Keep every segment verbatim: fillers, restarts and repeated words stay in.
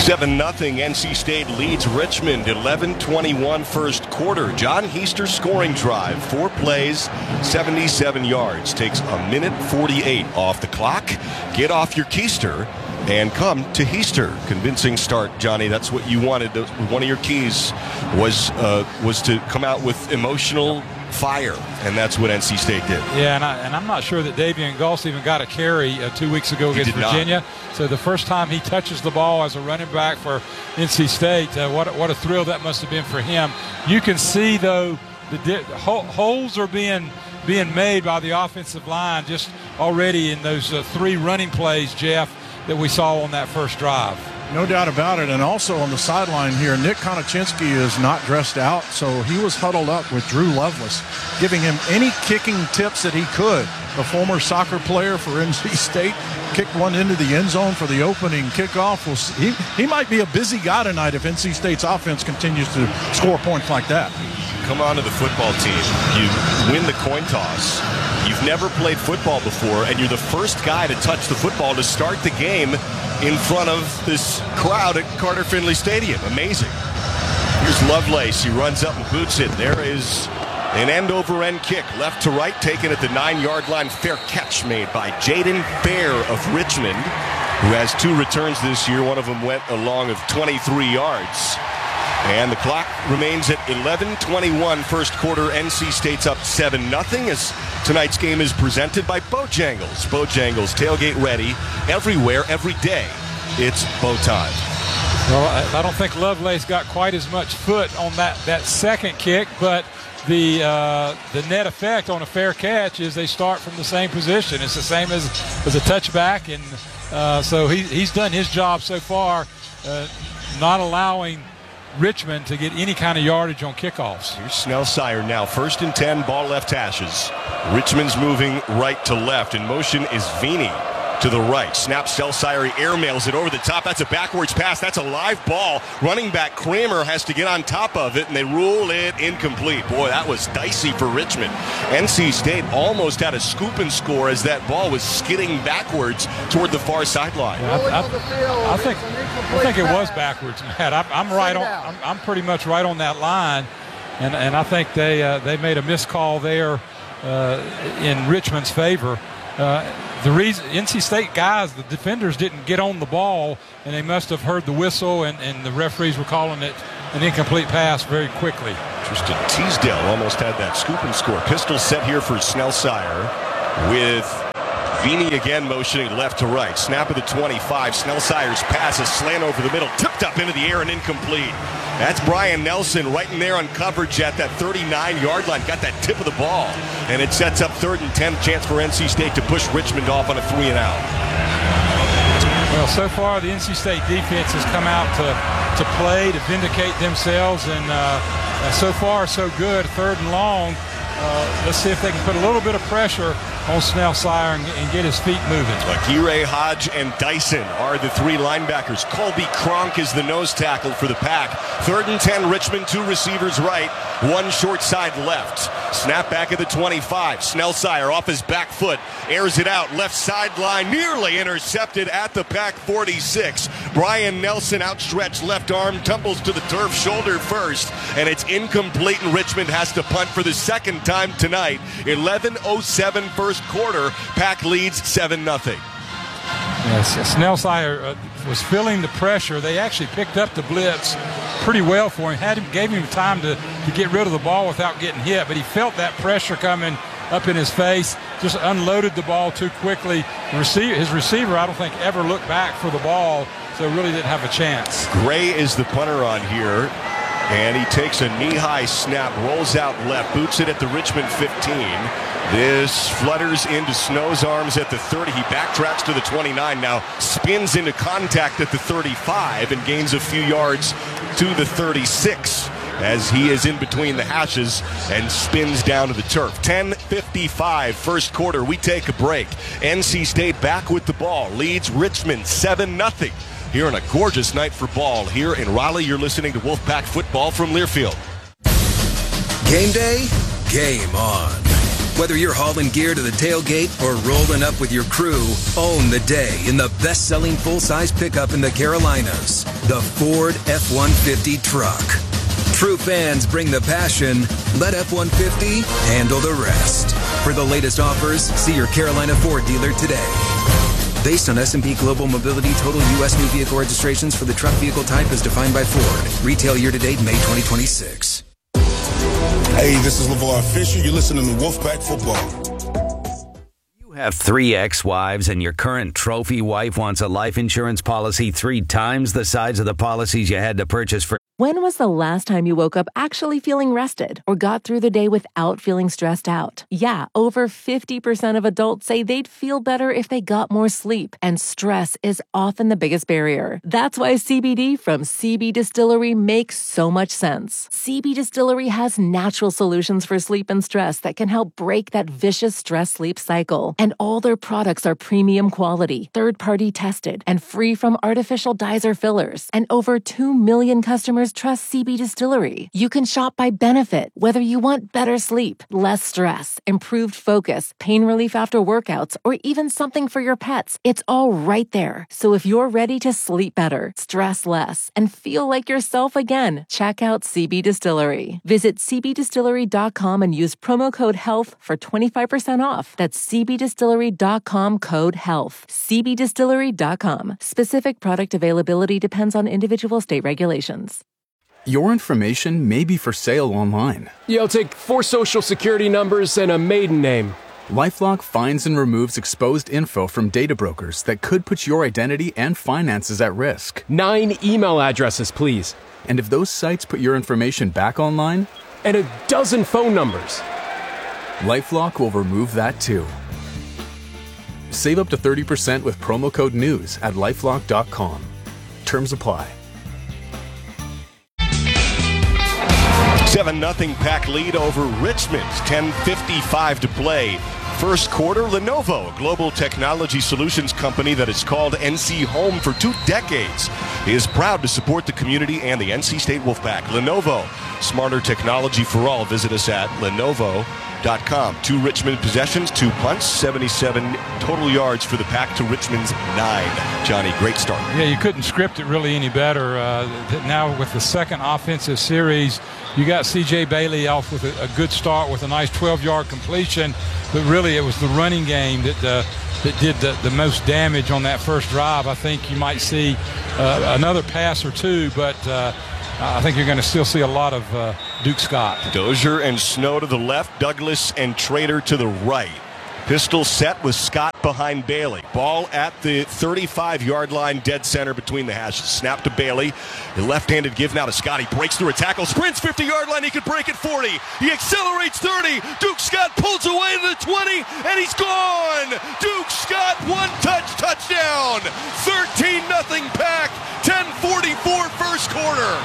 seven nothing N C State leads Richmond, eleven twenty-one first quarter. John Heister scoring drive, four plays, seventy-seven yards. Takes a minute forty-eight off the clock. Get off your keister and come to Heister. Convincing start, Johnny. That's what you wanted. One of your keys was uh, was to come out with emotional fire, and that's what N C State did. Yeah, and, I, and I'm not sure that Davian Gulse even got a carry uh, two weeks ago against Virginia. Not. So the first time he touches the ball as a running back for N C State, uh, what, what a thrill that must have been for him. You can see, though, the di- ho- holes are being being made by the offensive line just already in those uh, three running plays, Jeff, that we saw on that first drive. No doubt about it. And also on the sideline here, Nick Konochinski is not dressed out, so he was huddled up with Drew Lovelace, giving him any kicking tips that he could. The former soccer player for N C State kicked one into the end zone for the opening kickoff. We'll see. He, he might be a busy guy tonight if N C State's offense continues to score points like that. Come on to the football team. You win the coin toss. You've never played football before, and you're the first guy to touch the football to start the game in front of this crowd at Carter Finley Stadium. Amazing. Here's Lovelace. He runs up and boots it. There is an end-over-end kick, left to right, taken at the nine-yard line. Fair catch made by Jaden Fair of Richmond, who has two returns this year. One of them went a long of twenty-three yards. And the clock remains at eleven twenty-one first quarter. N C State's up seven nothing as tonight's game is presented by Bojangles. Bojangles, tailgate ready everywhere, every day. It's bow time. Well, I don't think Lovelace got quite as much foot on that, that second kick, but the uh, the net effect on a fair catch is they start from the same position. It's the same as, as a touchback, and uh, so he, he's done his job so far, uh, not allowing Richmond to get any kind of yardage on kickoffs. Here's Snellsire now, first and ten, ball left hashes. Richmond's moving right to left. In motion is Vini to the right. Snap, Snellsire, he airmails it over the top. That's a backwards pass. That's a live ball. Running back Kramer has to get on top of it, and they rule it incomplete. Boy, that was dicey for Richmond. N C State almost had a scoop and score as that ball was skidding backwards toward the far sideline. Yeah, I, I, I think I think it was backwards, Matt. I, I'm right on. I'm, I'm pretty much right on that line, and and I think they uh, they made a missed call there uh, in Richmond's favor. Uh, the reason N C State guys, the defenders didn't get on the ball, and they must have heard the whistle, and, and the referees were calling it an incomplete pass very quickly. Tristan Teasdale almost had that scoop and score. Pistol set here for Snellsire with Vini again motioning left to right. Snap of the twenty-five. Snellsire's pass is slant over the middle, tipped up into the air and incomplete. That's Brian Nelson right in there on coverage at that thirty-nine-yard line. Got that tip of the ball. And it sets up third and ten, chance for N C State to push Richmond off on a three and out. Well, so far the N C State defense has come out to, to play, to vindicate themselves, and uh, so far so good. Third and long. Uh, let's see if they can put a little bit of pressure on Snellsire and, and get his feet moving. Aguirre, Hodge, and Dyson are the three linebackers. Colby Cronk is the nose tackle for the Pack. Third and ten, Richmond, two receivers right, one short side left. Snap back at the twenty-five. Snellsire off his back foot, airs it out, left sideline, nearly intercepted at the Pack forty-six. Brian Nelson, outstretched left arm, tumbles to the turf, shoulder first, and it's incomplete, and Richmond has to punt for the second time tonight. eleven oh seven first quarter. Pack leads seven nothing. Yes, Snellsire uh, was feeling the pressure. They actually picked up the blitz pretty well for him. Had him, gave him time to, to get rid of the ball without getting hit, but he felt that pressure coming up in his face, just unloaded the ball too quickly. The receiver, his receiver, I don't think, ever looked back for the ball, so really didn't have a chance. Gray is the punter on here, and he takes a knee-high snap, rolls out left, boots it at the Richmond fifteen. This flutters into Snow's arms at the thirty. He backtracks to the twenty-nine, now spins into contact at the thirty-five and gains a few yards to the thirty-six as he is in between the hashes and spins down to the turf. ten fifty-five first quarter. We take a break. N C State back with the ball, leads Richmond seven nothing. Here on a gorgeous night for ball here in Raleigh. You're listening to Wolfpack Football from Learfield. Game day, game on. Whether you're hauling gear to the tailgate or rolling up with your crew, own the day in the best-selling full-size pickup in the Carolinas, the Ford F one fifty truck. True fans bring the passion. Let F one fifty handle the rest. For the latest offers, see your Carolina Ford dealer today. Based on S and P Global Mobility total U S new vehicle registrations for the truck vehicle type as defined by Ford. Retail year-to-date May twenty twenty-six. Hey, this is LeVar Fisher. You're listening to Wolfpack Football. You have three ex-wives and your current trophy wife wants a life insurance policy three times the size of the policies you had to purchase for. When was the last time you woke up actually feeling rested or got through the day without feeling stressed out? Yeah, over fifty percent of adults say they'd feel better if they got more sleep, and stress is often the biggest barrier. That's why C B D from C B Distillery makes so much sense. C B Distillery has natural solutions for sleep and stress that can help break that vicious stress-sleep cycle. And all their products are premium quality, third-party tested, and free from artificial dyes or fillers. And over two million customers trust C B Distillery. You can shop by benefit, whether you want better sleep, less stress, improved focus, pain relief after workouts, or even something for your pets. It's all right there. So if you're ready to sleep better, stress less, and feel like yourself again, check out C B Distillery. Visit c b distillery dot com and use promo code HEALTH for twenty-five percent off. That's c b distillery dot com code HEALTH. c b distillery dot com. Specific product availability depends on individual state regulations. Your information may be for sale online. Yeah, I'll take four social security numbers and a maiden name. LifeLock finds and removes exposed info from data brokers that could put your identity and finances at risk. Nine email addresses, please. And if those sites put your information back online? And a dozen phone numbers. LifeLock will remove that too. Save up to thirty percent with promo code NEWS at lifelock dot com. Terms apply. seven nothing Pack lead over Richmond. ten fifty-five to play. First quarter, Lenovo, a global technology solutions company that has called N C home for two decades, is proud to support the community and the N C State Wolfpack. Lenovo, smarter technology for all. Visit us at lenovo dot com. Two Richmond possessions, two punts, seventy-seven total yards for the Pack to Richmond's nine. Johnny, great start. Yeah, you couldn't script it really any better. Uh, now with the second offensive series, you got C J Bailey off with a, a good start with a nice twelve-yard completion, but really it was the running game that uh, that did the, the most damage on that first drive. I think you might see uh, another pass or two, but uh, I think you're going to still see a lot of uh, Duke Scott. Dozier and Snow to the left, Douglas and Trader to the right. Pistol set with Scott behind Bailey. Ball at the thirty-five-yard line, dead center between the hashes. Snap to Bailey. A left-handed give now to Scott. He breaks through a tackle, sprints fifty-yard line. He could break at forty. He accelerates thirty. Duke Scott pulls away to the twenty, and he's gone. Duke Scott, one-touch touchdown. thirteen nothing Pack. ten forty-four first quarter.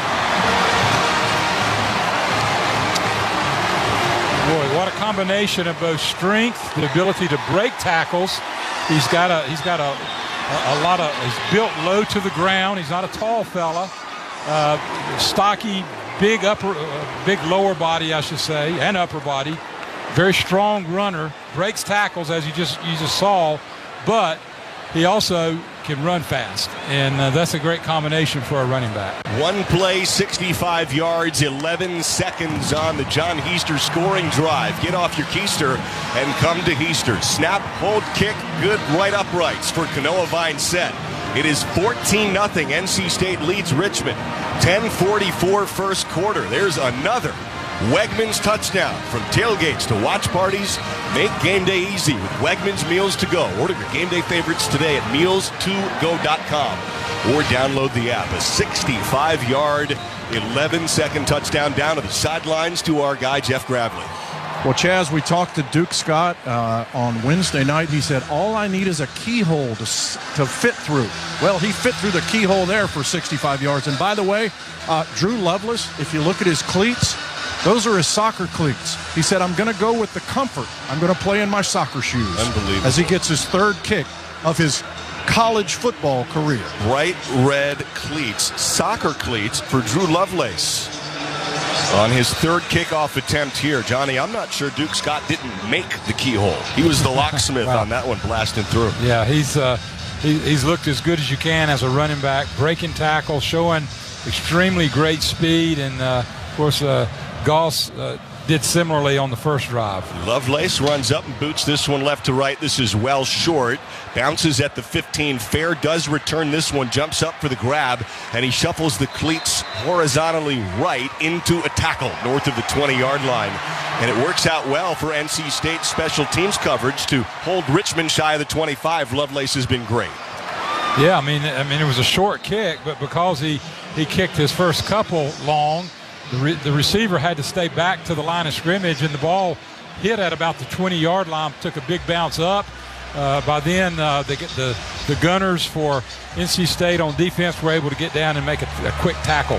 Boy, what a combination of both strength, the ability to break tackles. He's got a he's got a a, a lot of he's built low to the ground. He's not a tall fella. Uh, stocky, big upper, uh, big lower body, I should say, and upper body. Very strong runner. Breaks tackles as you just you just saw, but he also can run fast, and uh, that's a great combination for a running back. One play, sixty-five yards, eleven seconds on the John Heister scoring drive. Get off your keister and come to Heister. Snap, hold, kick, good right uprights for Kanoa Vine set. It is fourteen nothing. N C State leads Richmond. ten forty-four first quarter. There's another Wegmans touchdown. From tailgates to watch parties, make game day easy with Wegmans Meals to Go. Order your game day favorites today at meals to go dot com or download the app. A sixty-five-yard, eleven-second touchdown down to the sidelines to our guy, Jeff Gravely. Well, Chaz, we talked to Duke Scott uh, on Wednesday night. He said, all I need is a keyhole to, to fit through. Well, he fit through the keyhole there for sixty-five yards. And by the way, uh, Drew Lovelace, if you look at his cleats, those are his soccer cleats. He said, I'm going to go with the comfort. I'm going to play in my soccer shoes. Unbelievable. As he gets his third kick of his college football career. Bright red cleats, soccer cleats for Drew Lovelace. On his third kickoff attempt here, Johnny, I'm not sure Duke Scott didn't make the keyhole. He was the locksmith wow. on that one, blasting through. Yeah, he's uh, he, he's looked as good as you can as a running back, breaking tackles, showing extremely great speed, and uh, of course, uh, Goss uh, did similarly on the first drive. Lovelace runs up and boots this one left to right. This is well short. Bounces at the fifteen. Fair does return this one, jumps up for the grab, and he shuffles the cleats horizontally right into a tackle north of the twenty-yard line. And it works out well for N C State special teams coverage to hold Richmond shy of the twenty-five. Lovelace has been great. Yeah, I mean, I mean, it was a short kick, but because he, he kicked his first couple long, The, re- the receiver had to stay back to the line of scrimmage, and the ball hit at about the twenty-yard line, took a big bounce up. Uh, by then, uh, they get the, the gunners for N C State on defense were able to get down and make a, a quick tackle.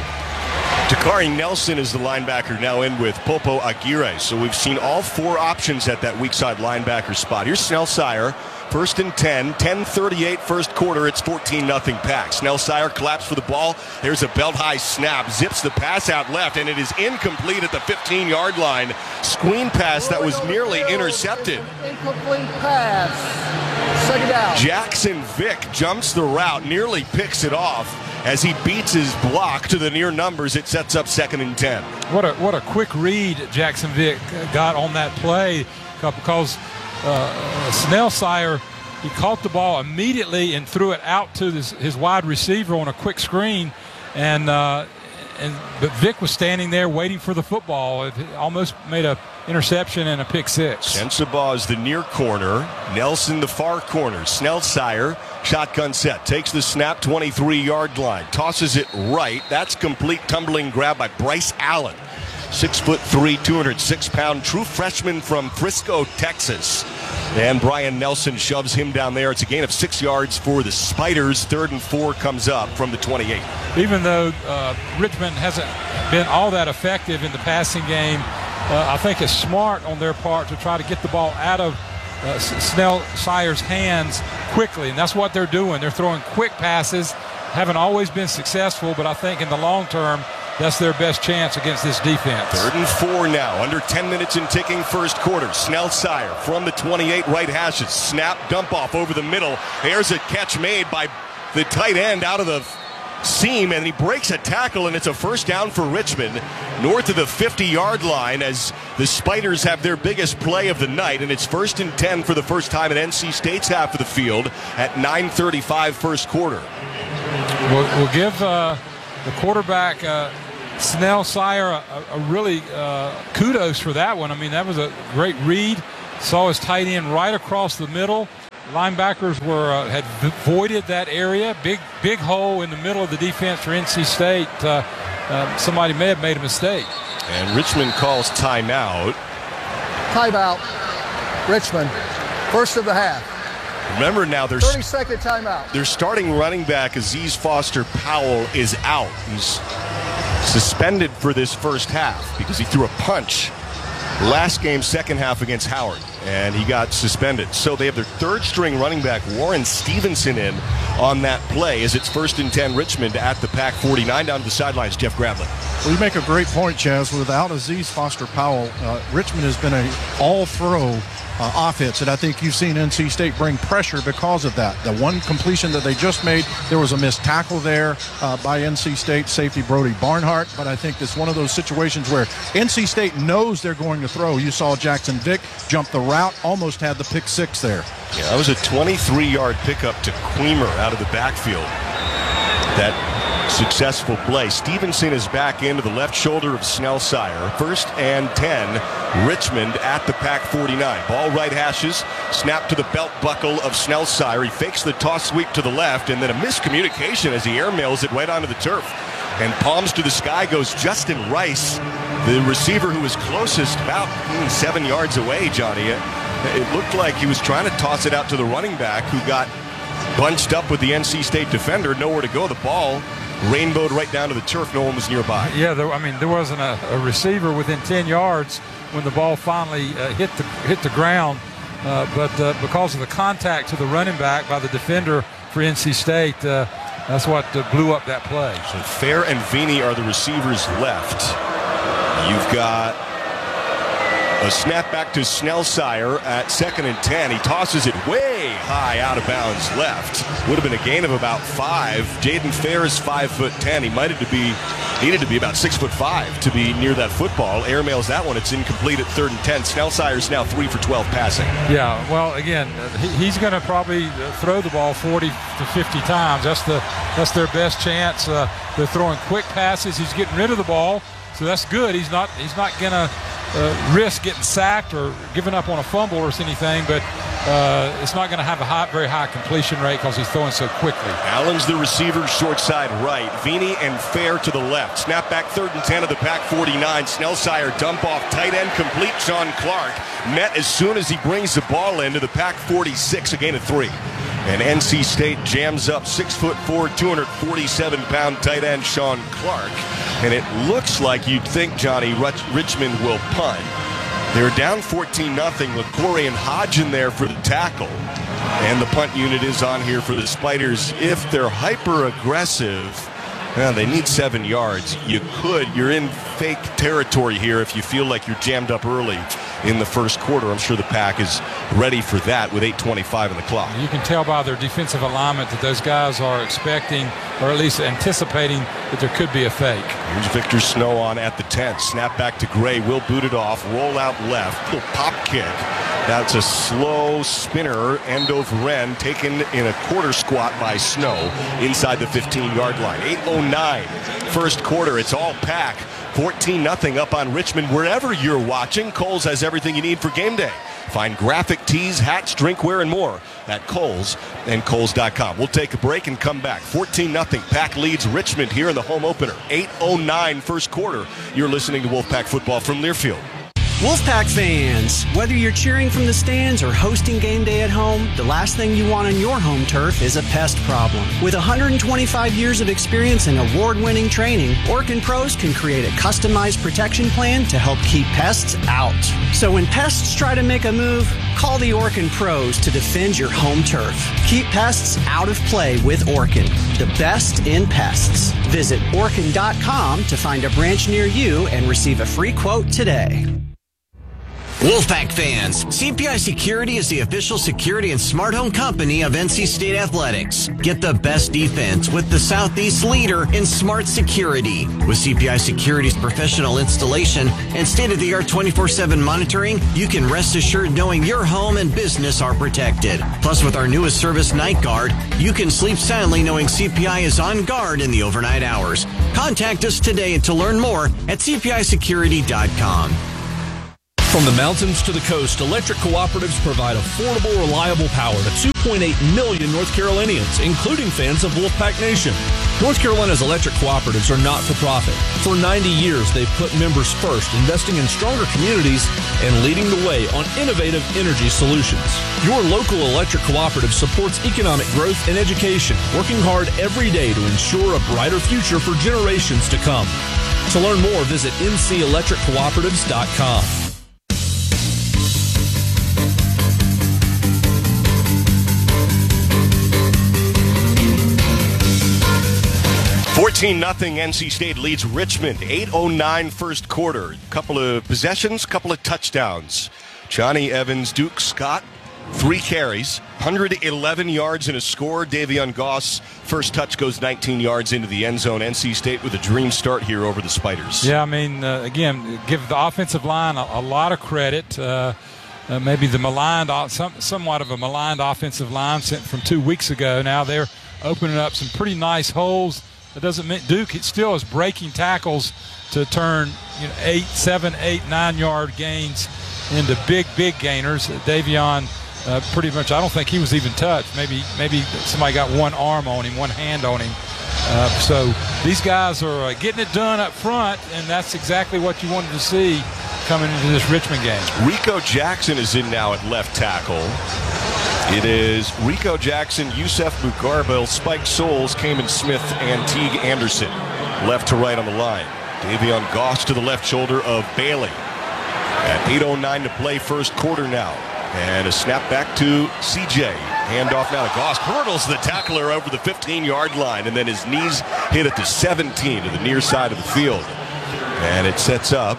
Takari Nelson is the linebacker now in with Popo Aguirre. So we've seen all four options at that weak side linebacker spot. Here's Snell Sire. First and ten, ten thirty-eight first quarter, it's fourteen nothing Pack. Snell Sire collapsed for the ball. There's a belt-high snap, zips the pass out left, and it is incomplete at the fifteen-yard line. Screen pass that was nearly intercepted. Incomplete pass. Second down. Jackson Vick jumps the route, nearly picks it off. As he beats his block to the near numbers, it sets up second and ten. What a what a quick read Jackson Vick got on that play, because uh, Snell Sire, he caught the ball immediately and threw it out to this, his wide receiver on a quick screen, and uh, and but Vick was standing there waiting for the football. It almost made a interception and a pick six. Sensabaugh is the near corner, Nelson the far corner. Snell Sire, shotgun set, takes the snap, twenty-three-yard line, tosses it right. That's complete tumbling grab by Bryce Allen. Six foot three, two hundred six pound, true freshman from Frisco, Texas. And Brian Nelson shoves him down there. It's a gain of six yards for the Spiders. Third and four comes up from the twenty-eight. Even though uh, Richmond hasn't been all that effective in the passing game, uh, I think it's smart on their part to try to get the ball out of uh, Snell Sire's hands quickly. And that's what they're doing. They're throwing quick passes. Haven't always been successful, but I think in the long term, that's their best chance against this defense. Third and four now. Under ten minutes in ticking first quarter. Snell Sire from the twenty-eight right hashes. Snap, dump off over the middle. There's a catch made by the tight end out of the seam, and he breaks a tackle, and it's a first down for Richmond north of the fifty-yard line as the Spiders have their biggest play of the night, and it's first and ten for the first time at N C State's half of the field at nine thirty-five first quarter. We'll, we'll give uh, the quarterback uh, Snell Sire a, a really uh, kudos for that one. I mean, that was a great read. Saw his tight end right across the middle. Linebackers were uh, had voided that area. Big, big hole in the middle of the defense for N C State. Uh, uh, somebody may have made a mistake. And Richmond calls timeout. Timeout. Richmond. First of the half. Remember now, their thirty-second timeout. Their starting running back, Aziz Foster Powell, is out. He's suspended for this first half because he threw a punch last game, second half against Howard, and he got suspended. So they have their third-string running back, Warren Stevenson, in on that play as it's first and ten Richmond at the Pack forty-nine. Down to the sidelines, Jeff Gravlin. Well, you make a great point, Chaz. Without Aziz Foster Powell, uh, Richmond has been a all-throw Uh, offense, and I think you've seen N C State bring pressure because of that. The one completion that they just made, there was a missed tackle there uh, by N C State safety Brody Barnhart, but I think it's one of those situations where N C State knows they're going to throw. You saw Jackson Vick jump the route, almost had the pick six there. Yeah, that was a twenty-three-yard pickup to Queemer out of the backfield. That successful play. Stevenson is back into the left shoulder of Snell Sire. First and ten, Richmond at the Pack forty-nine. Ball right hashes, snap to the belt buckle of Snell Sire. He fakes the toss sweep to the left, and then a miscommunication as he airmails it right onto the turf. And palms to the sky goes Justin Rice, the receiver who was closest, about mm, seven yards away, Johnny. It, it looked like he was trying to toss it out to the running back, who got bunched up with the N C State defender, nowhere to go. The ball rainbowed right down to the turf. No one was nearby. Yeah, there, I mean, there wasn't a, a receiver within ten yards when the ball finally uh, hit the hit the ground. Uh, but uh, because of the contact to the running back by the defender for N C State, uh, that's what uh, blew up that play. So Fair and Vini are the receivers left. You've got a snap back to Snellsire at second and ten. He tosses it way high out of bounds left. Would have been a gain of about five. Jaden Fair is five foot ten. He might have to be needed to be about six foot five to be near that football. Airmails that one. It's incomplete at third and ten. Snellsire's now three for twelve passing. Yeah, well, again, he, he's going to probably throw the ball forty to fifty times. That's the that's their best chance. Uh, they're throwing quick passes. He's getting rid of the ball, so that's good. He's not he's not going to uh, risk getting sacked or giving up on a fumble or anything, but uh, it's not going to have a high, very high completion rate because he's throwing so quickly. Allen's the receiver, short side right. Vini and Fair to the left. Snap back third and ten of the pack forty-nine. Snellsire dump off tight end complete. Sean Clark met as soon as he brings the ball into the pack forty-six, a gain of three. And N C State jams up six foot four, two hundred forty-seven pound tight end Sean Clark. And it looks like you'd think, Johnny, Richmond will punt. They're down fourteen nothing with Corey and Hodge in there for the tackle. And the punt unit is on here for the Spiders. If they're hyper-aggressive, well, they need seven yards. You could. You're in fake territory here if you feel like you're jammed up early in the first quarter. I'm sure the Pack is ready for that with eight twenty-five on the clock. You can tell by their defensive alignment that those guys are expecting, or at least anticipating, that there could be a fake. Here's Victor Snow on at the ten. Snap back to Gray. Will boot it off. Roll out left. Little pop kick. That's a slow spinner, end over end, taken in a quarter squat by Snow inside the fifteen-yard line. eight oh nine first quarter. It's all Pack. fourteen nothing up on Richmond. Wherever you're watching, Kohl's has everything you need for game day. Find graphic tees, hats, drinkware, and more at Kohl's and Kohl's dot com. We'll take a break and come back. fourteen nothing. Pack leads Richmond here in the home opener. eight oh nine first quarter. You're listening to Wolfpack Football from Learfield. Wolfpack fans, whether you're cheering from the stands or hosting game day at home, the last thing you want on your home turf is a pest problem. With one hundred twenty-five years of experience and award-winning training, Orkin Pros can create a customized protection plan to help keep pests out. So when pests try to make a move, call the Orkin Pros to defend your home turf. Keep pests out of play with Orkin, the best in pests. Visit Orkin dot com to find a branch near you and receive a free quote today. Wolfpack fans, C P I Security is the official security and smart home company of N C State Athletics. Get the best defense with the Southeast leader in smart security. With C P I Security's professional installation and state-of-the-art twenty-four seven monitoring, you can rest assured knowing your home and business are protected. Plus, with our newest service, Night Guard, you can sleep soundly knowing C P I is on guard in the overnight hours. Contact us today to learn more at C P I security dot com. From the mountains to the coast, electric cooperatives provide affordable, reliable power to two point eight million North Carolinians, including fans of Wolfpack Nation. North Carolina's electric cooperatives are not for profit. For ninety years, they've put members first, investing in stronger communities and leading the way on innovative energy solutions. Your local electric cooperative supports economic growth and education, working hard every day to ensure a brighter future for generations to come. To learn more, visit N C electric cooperatives dot com. fourteen nothing N C State leads Richmond. eight oh nine first quarter. Couple of possessions, couple of touchdowns. Johnny Evans, Duke Scott, three carries, one hundred eleven yards and a score. Davion Goss, first touch goes nineteen yards into the end zone. N C State with a dream start here over the Spiders. Yeah, I mean, uh, again, give the offensive line a, a lot of credit. Uh, uh, maybe the maligned, some, somewhat of a maligned offensive line sent from two weeks ago. Now they're opening up some pretty nice holes. That doesn't mean Duke still is breaking tackles to turn, you know, eight, seven, eight, nine-yard gains into big, big gainers. Davion, uh, pretty much, I don't think he was even touched. Maybe, maybe somebody got one arm on him, one hand on him. Uh, so these guys are uh, getting it done up front, and that's exactly what you wanted to see coming into this Richmond game. Rico Jackson is in now at left tackle. It is Rico Jackson, Yusef Mugarbil, Spike Souls, Kamen Smith, and Teague Anderson. Left to right on the line. Davion Goss to the left shoulder of Bailey. At eight oh nine to play first quarter now. And a snap back to C J. Handoff now to Goss. Hurdles the tackler over the fifteen-yard line, and then his knees hit at the seventeen to the near side of the field. And it sets up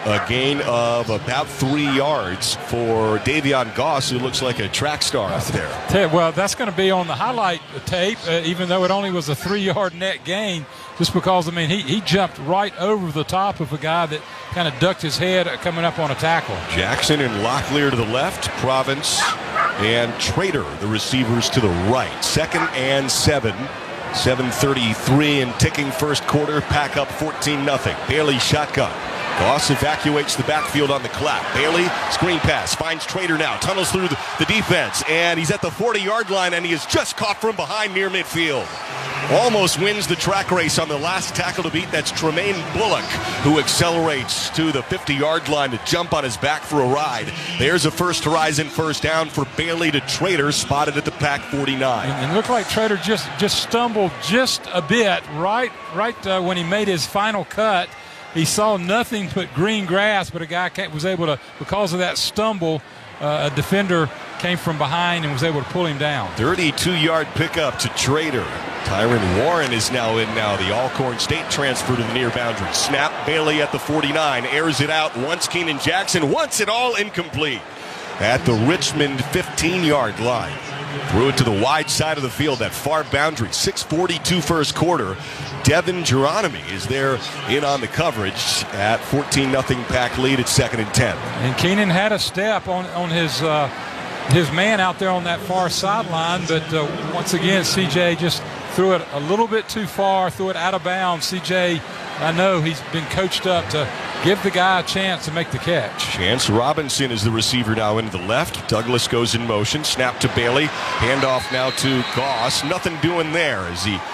A gain of about three yards for Davion Goss, who looks like a track star out there. Well, that's going to be on the highlight tape, uh, even though it only was a three-yard net gain, just because, I mean, he, he jumped right over the top of a guy that kind of ducked his head coming up on a tackle. Jackson and Locklear to the left, Province and Trader, the receivers, to the right. Second and seven. seven thirty-three and ticking first quarter. Pack up fourteen nothing. Bailey shotgun. Goss evacuates the backfield on the clap. Bailey, screen pass, finds Trader now, tunnels through the, the defense, and he's at the forty-yard line, and he is just caught from behind near midfield. Almost wins the track race on the last tackle to beat. That's Tremaine Bullock, who accelerates to the fifty-yard line to jump on his back for a ride. There's a first horizon first down for Bailey to Trader, spotted at the Pack forty-nine. And it looked like Trader just, just stumbled just a bit right, right uh, when he made his final cut. He saw nothing but green grass, but a guy was able to, because of that stumble, uh, a defender came from behind and was able to pull him down. thirty-two-yard pickup to Trader. Tyron Warren is now in now, the Alcorn State transfer to the near boundary. Snap, Bailey at the forty-nine, airs it out once, Keenan Jackson, once it all incomplete at the Richmond fifteen-yard line. Threw it to the wide side of the field, that far boundary. six forty-two first quarter. Devin Geronimi is there in on the coverage at fourteen nothing Pack lead at second and ten. And Keenan had a step on, on his uh, his man out there on that far sideline, but uh, once again, C J just threw it a little bit too far, threw it out of bounds. C J, I know he's been coached up to give the guy a chance to make the catch. Chance Robinson is the receiver now into the left. Douglas goes in motion. Snap to Bailey. Handoff now to Goss. Nothing doing there as he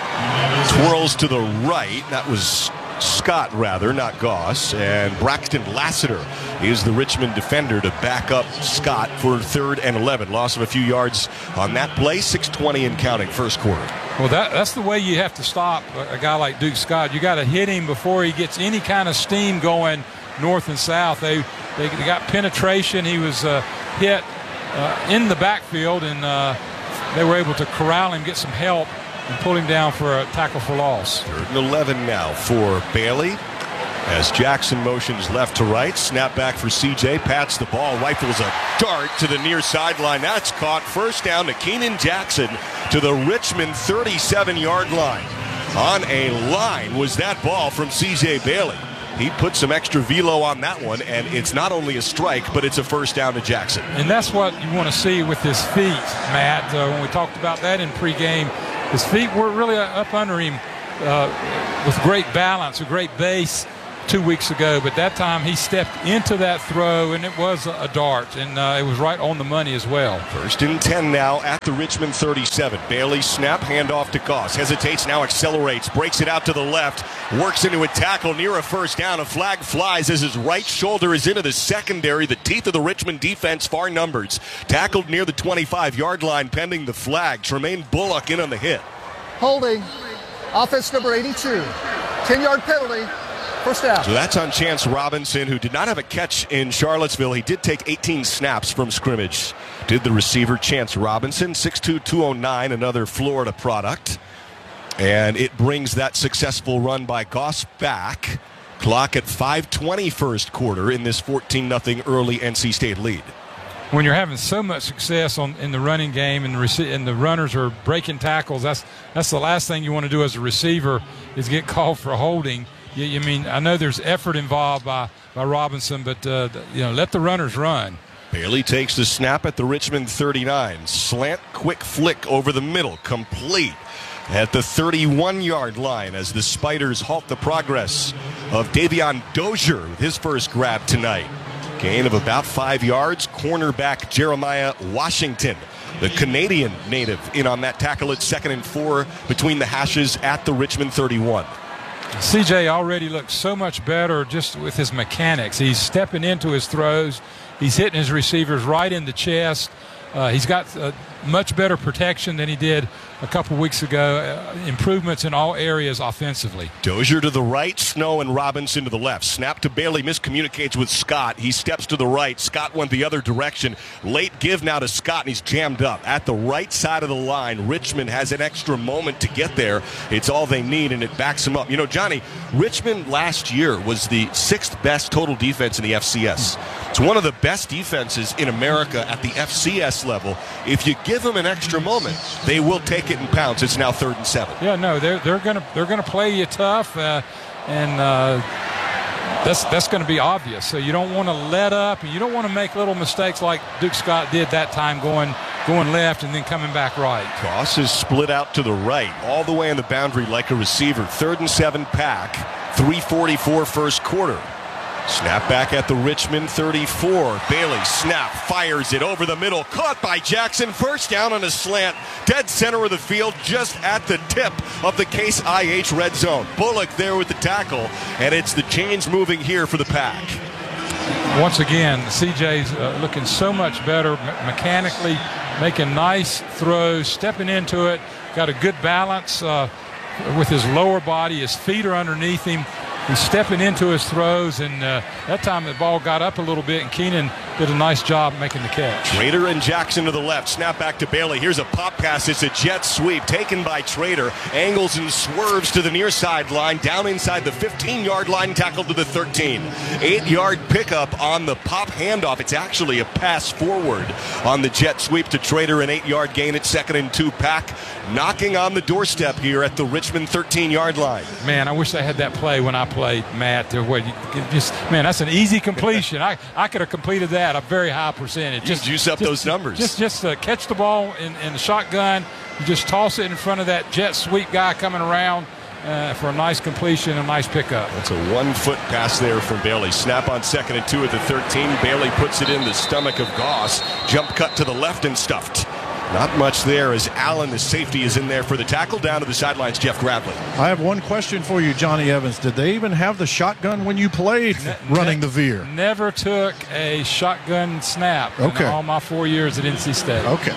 twirls to the right. That was Scott, rather, not Goss. And Braxton Lassiter is the Richmond defender to back up Scott for third and eleven. Loss of a few yards on that play. six twenty and counting first quarter. Well, that, that's the way you have to stop a, a guy like Duke Scott. You got to hit him before he gets any kind of steam going north and south. They they, they got penetration. He was uh, hit uh, in the backfield, and uh, they were able to corral him, get some help, and pull him down for a tackle for loss. Third and eleven now for Bailey as Jackson motions left to right. Snap back for C J. Pats the ball. Rifles a dart to the near sideline. That's caught. First down to Keenan Jackson to the Richmond thirty-seven-yard line. On a line was that ball from C J. Bailey. He put some extra velo on that one, and it's not only a strike, but it's a first down to Jackson. And that's what you want to see with his feet, Matt. Uh, when we talked about that in pregame, his feet were really up under him uh, with great balance, a great base two weeks ago. But that time he stepped into that throw, and it was a dart, and uh, it was right on the money as well. First and ten now at the Richmond thirty-seven. Bailey snap, handoff to Goss. Hesitates, now accelerates, breaks it out to the left, works into a tackle near a first down. A flag flies as his right shoulder is into the secondary. The teeth of the Richmond defense, far numbers. Tackled near the twenty-five-yard line pending the flag. Tremaine Bullock in on the hit. Holding. Offense number eighty-two. ten-yard penalty. First down. So that's on Chance Robinson, who did not have a catch in Charlottesville. He did take eighteen snaps from scrimmage. Did the receiver, Chance Robinson, six two, two oh nine, another Florida product. And it brings that successful run by Goss back. Clock at five twenty first quarter in this fourteen nothing early N C State lead. When you're having so much success on in the running game and the, rec- and the runners are breaking tackles, that's that's the last thing you want to do as a receiver is get called for holding. You, you mean, I know there's effort involved by, by Robinson, but uh, you know, let the runners run. Bailey takes the snap at the Richmond thirty-nine. Slant, quick flick over the middle, complete at the thirty-one-yard line as the Spiders halt the progress of Davion Dozier with his first grab tonight. Gain of about five yards. Cornerback Jeremiah Washington, the Canadian native, in on that tackle at second and four between the hashes at the Richmond thirty-one. C J already looks so much better just with his mechanics. He's stepping into his throws. He's hitting his receivers right in the chest. Uh, he's got uh, much better protection than he did a couple weeks ago. Uh, improvements in all areas offensively. Dozier to the right, Snow and Robinson to the left. Snap to Bailey, miscommunicates with Scott. He steps to the right. Scott went the other direction. Late give now to Scott, and he's jammed up. At the right side of the line, Richmond has an extra moment to get there. It's all they need, and it backs them up. You know, Johnny, Richmond last year was the sixth best total defense in the F C S. It's one of the best defenses in America at the F C S level. If you give them an extra moment, they will take it and pounce. It's now third and seven. Yeah, no, they're they're gonna they're gonna play you tough, uh, and uh, that's that's going to be obvious. So you don't want to let up, and you don't want to make little mistakes like Duke Scott did that time, going going left and then coming back right. Goss is split out to the right, all the way in the boundary like a receiver. Third and seven Pack. three forty-four first quarter. Snap back at the Richmond thirty-four. Bailey snap, fires it over the middle. Caught by Jackson. First down on a slant. Dead center of the field, just at the tip of the Case I H red zone. Bullock there with the tackle, and it's the chains moving here for the Pack. Once again, C J's uh, looking so much better me- mechanically, making nice throws, stepping into it, got a good balance uh, with his lower body. His feet are underneath him. He's stepping into his throws, and uh, that time the ball got up a little bit, and Keenan did a nice job making the catch. Trader and Jackson to the left. Snap back to Bailey. Here's a pop pass. It's a jet sweep taken by Trader. Angles and swerves to the near sideline, down inside the fifteen-yard line, tackled to the thirteen. Eight-yard pickup on the pop handoff. It's actually a pass forward on the jet sweep to Trader. An eight-yard gain at second and two. Pack knocking on the doorstep here at the Richmond thirteen-yard line. Man, I wish I had that play when I played, Matt. Where you just, man, that's an easy completion. I, I could have completed that a very high percentage. Just just juice up just, those numbers. Just just uh, catch the ball in, in the shotgun. You just toss it in front of that jet sweep guy coming around uh, for a nice completion, a nice pickup. That's a one-foot pass there from Bailey. Snap on second and two at the thirteen. Bailey puts it in the stomach of Goss. Jump cut to the left and stuffed. Not much there as Allen, the safety, is in there for the tackle. Down to the sidelines, Jeff Gradley. I have one question for you, Johnny Evans. Did they even have the shotgun when you played ne- running ne- the veer? Never took a shotgun snap okay. in all my four years at N C State. Okay.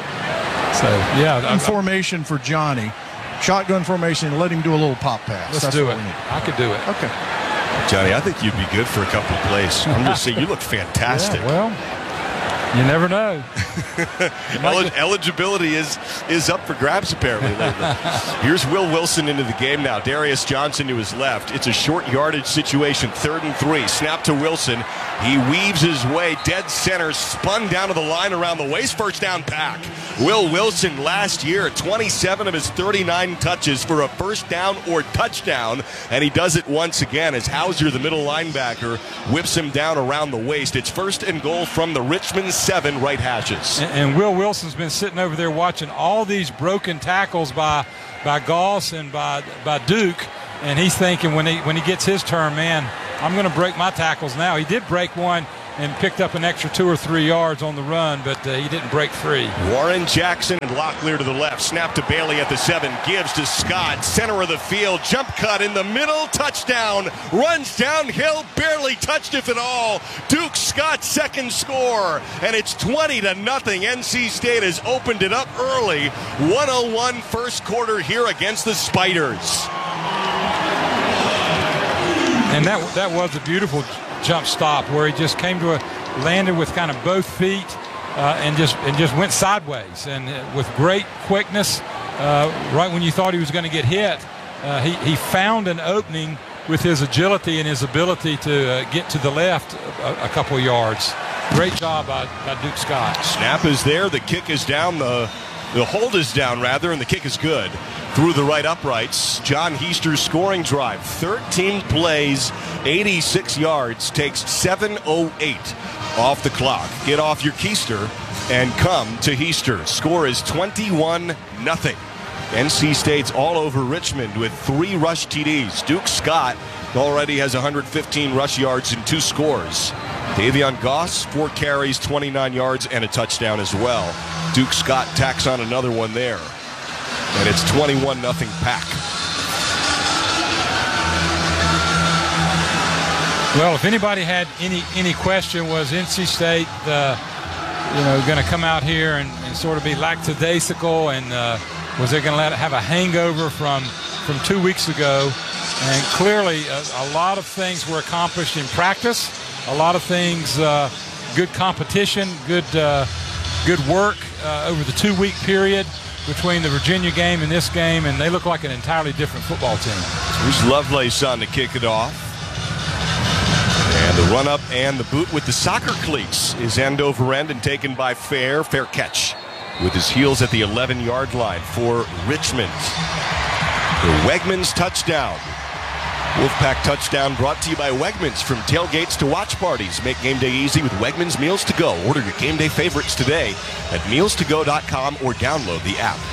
So, yeah. Formation for Johnny. Shotgun formation, let him do a little pop pass. Let's That's do it. I could do it. Okay. Johnny, I think you'd be good for a couple of plays. I'm just saying, you look fantastic. Yeah, well, you never know. Elig- eligibility is is up for grabs apparently lately. Here's Will Wilson into the game now. Darius Johnson to his left. It's a short yardage situation. Third and three. Snap to Wilson. He weaves his way dead center, spun down to the line around the waist. First down Pack. Will Wilson last year, twenty-seven of his thirty-nine touches for a first down or touchdown, and he does it once again as Hauser, the middle linebacker, whips him down around the waist. It's first and goal from the Richmond seven right hashes. And, and Will Wilson's been sitting over there watching all these broken tackles by by Goss and by by Duke, and he's thinking when he when he gets his turn, man, I'm going to break my tackles now. He did break one and picked up an extra two or three yards on the run, but uh, he didn't break three. Warren Jackson and Locklear to the left. Snap to Bailey at the seven. Gives to Scott. Center of the field. Jump cut in the middle. Touchdown. Runs downhill. Barely touched if at all. Duke Scott second score. And it's twenty to nothing. N C State has opened it up early. one oh one first quarter here against the Spiders. And that that was a beautiful jump stop where he just came to a landed with kind of both feet uh, and just and just went sideways and uh, with great quickness. Uh, right when you thought he was going to get hit, uh, he he found an opening with his agility and his ability to uh, get to the left a, a couple of yards. Great job by, by Duke Scott. Snap is there. The kick is down. The the hold is down rather, and the kick is good. Through the right uprights, John Heister's scoring drive. thirteen plays, eighty-six yards, takes seven oh eight off the clock. Get off your keister and come to Heister. Score is twenty-one nothing. N C State's all over Richmond with three rush T Ds. Duke Scott already has one hundred fifteen rush yards and two scores. Davion Goss, four carries, twenty-nine yards, and a touchdown as well. Duke Scott tacks on another one there. And it's twenty-one nothing Pack. Well, if anybody had any any question, was N C State, uh, you know, going to come out here and, and sort of be lackadaisical and uh, Was they going to let it have a hangover from from two weeks ago? And clearly, a, a lot of things were accomplished in practice. A lot of things, uh, good competition, good uh, good work uh, over the two-week period between the Virginia game and this game, and they look like an entirely different football team. Here's Lovelace on to kick it off. And the run-up and the boot with the soccer cleats is end over end and taken by Fair. Fair catch with his heels at the eleven-yard line for Richmond. The Wegmans touchdown. Wolfpack touchdown brought to you by Wegmans. From tailgates to watch parties, make game day easy with Wegmans Meals to Go. Order your game day favorites today at meals to go dot com or download the app.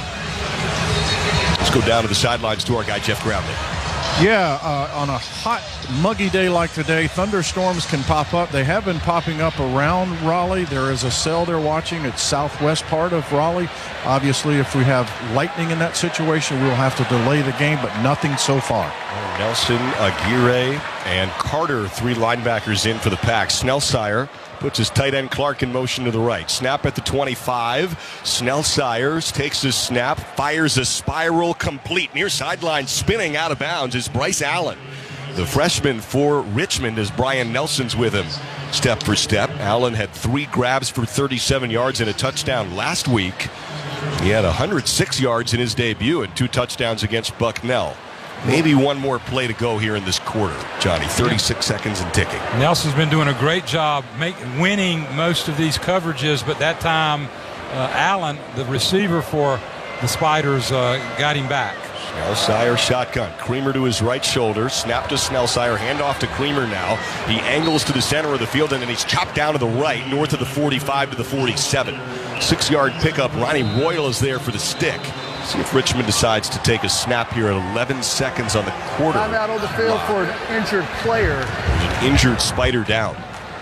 Let's go down to the sidelines to our guy, Jeff Groundley. Yeah, uh, on a hot, muggy day like today, thunderstorms can pop up. They have been popping up around Raleigh. There is a cell they're watching. It's southwest part of Raleigh. Obviously, if we have lightning in that situation, we'll have to delay the game, but nothing so far. Nelson, Aguirre, and Carter, three linebackers in for the Pack. Snellsire puts his tight end Clark in motion to the right. Snap at the twenty-five. Snellsire takes his snap, fires a spiral complete. Near sideline, spinning out of bounds is Bryce Allen. The freshman for Richmond as Brian Nelson's with him step for step. Allen had three grabs for thirty-seven yards and a touchdown last week. He had one hundred six yards in his debut and two touchdowns against Bucknell. Maybe one more play to go here in this quarter, Johnny. thirty-six seconds and ticking. Nelson's been doing a great job make, winning most of these coverages, but that time uh, Allen, the receiver for the Spiders, uh, got him back. Snellsire shotgun. Creamer to his right shoulder. Snap to Snellsire. Hand off to Creamer now. He angles to the center of the field, and then he's chopped down to the right, north of the forty-five to the forty-seven. Six-yard pickup. Ronnie Royal is there for the stick. See if Richmond decides to take a snap here at eleven seconds on the quarter. I'm out on the field for an injured player. There's an injured Spider down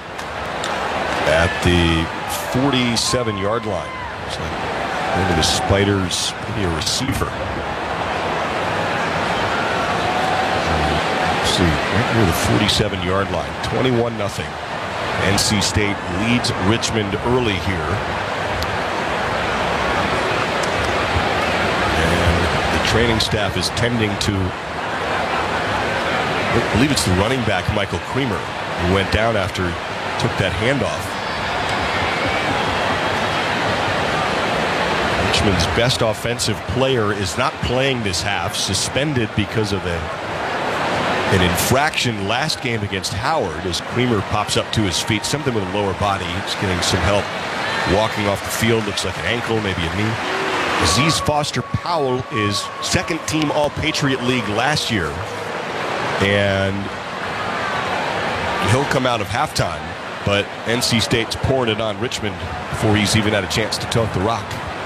at the forty-seven-yard line. Looks like one of the Spiders, maybe a receiver. Let's see, right near the forty-seven-yard line, twenty-one nothing. N C State leads Richmond early here. Training staff is tending to, I believe it's the running back, Michael Creamer, who went down after he took that handoff. Richmond's best offensive player is not playing this half, suspended because of a, an infraction last game against Howard as Creamer pops up to his feet, something with a lower body. He's getting some help walking off the field, looks like an ankle, maybe a knee. Aziz Foster Powell is second team All-Patriot League last year, and he'll come out of halftime, but N C State's pouring it on Richmond before he's even had a chance to tote the rock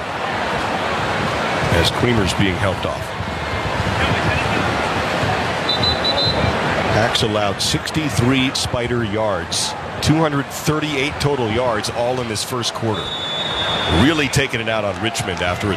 as Creamer's being helped off. Packs allowed sixty-three Spider yards, two hundred thirty-eight total yards, all in this first quarter. Really taking it out on Richmond after a